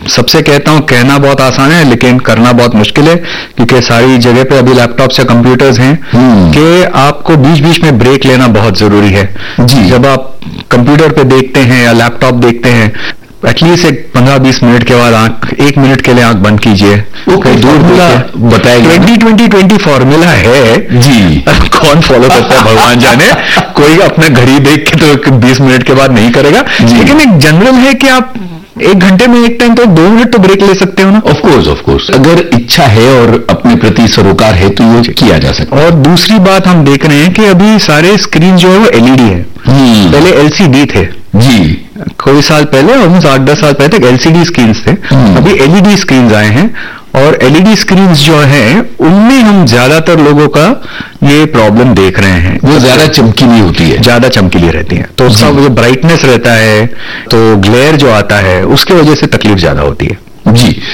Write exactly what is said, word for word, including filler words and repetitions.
सबसे कहता हूं कहना बहुत आसान है लेकिन करना बहुत मुश्किल है, क्योंकि सारी जगह पे अभी लैपटॉप्स या कंप्यूटर्स हैं कि आपको बीच बीच में ब्रेक लेना बहुत जरूरी है जी। जब आप कंप्यूटर पे देखते हैं या लैपटॉप देखते हैं, एटलीस्ट एक पंद्रह बीस मिनट के बाद आंख एक मिनट के लिए आंख बंद कीजिए, ओके दूर बताएगा। ट्वेंटी ट्वेंटी ट्वेंटी फॉर्मूला है जी, कौन फॉलो करता है भगवान जाने। कोई अपना घड़ी देख के तो बीस मिनट के बाद नहीं करेगा, लेकिन एक जनरल है कि आप एक घंटे में एक टाइम तो दो मिनट तो ब्रेक ले सकते हो ना। ऑफ कोर्स ऑफ कोर्स अगर इच्छा है और अपने प्रति सरोकार है तो ये किया जा सकता है। और दूसरी बात हम देख रहे हैं कि अभी सारे स्क्रीन जो है वो एलईडी है, पहले एलसीडी थे जी, कोई साल पहले ऑलमोस्ट आठ दस साल पहले तक एलसीडी स्क्रीन थे, अभी एलईडी स्क्रीन आए हैं। और एलईडी स्क्रीन जो है उनमें हम ज्यादातर लोगों का ये प्रॉब्लम देख रहे हैं, वो ज्यादा चमकीली होती है, ज्यादा चमकीली रहती है, तो उसका जो ब्राइटनेस रहता है तो ग्लेयर जो आता है उसके वजह से तकलीफ ज्यादा होती है जी।